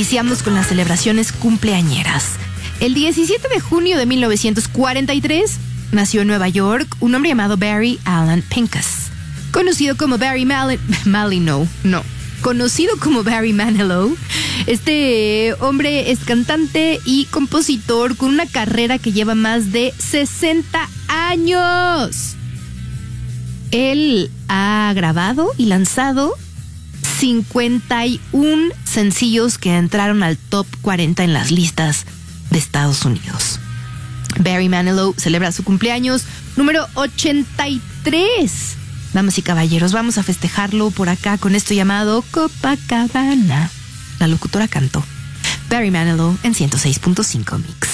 Iniciamos con las celebraciones cumpleañeras. El 17 de junio de 1943 nació en Nueva York un hombre llamado Barry Allen Pincus, conocido como Barry conocido como Barry Manilow. Este hombre es cantante y compositor con una carrera que lleva más de 60 años. Él ha grabado y lanzado 51 sencillos que entraron al top 40 en las listas de Estados Unidos. Barry Manilow celebra su cumpleaños número 83. Damas y caballeros, vamos a festejarlo por acá con esto llamado Copacabana. La locutora cantó. Barry Manilow en 106.5 Mix.